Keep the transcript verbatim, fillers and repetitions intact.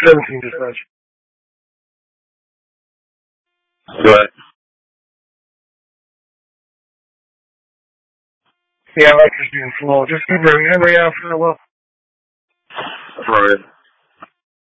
seventeen dispatch. Go ahead. Yeah, I like this being slow. Just keep ringing. Ring out for a while. Right.